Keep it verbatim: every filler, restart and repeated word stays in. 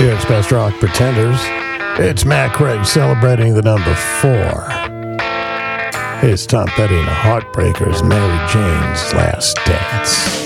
Here it's Best Rock Pretenders. It's Matt Craig celebrating the number four. It's Tom Petty and the Heartbreakers, Mary Jane's Last Dance.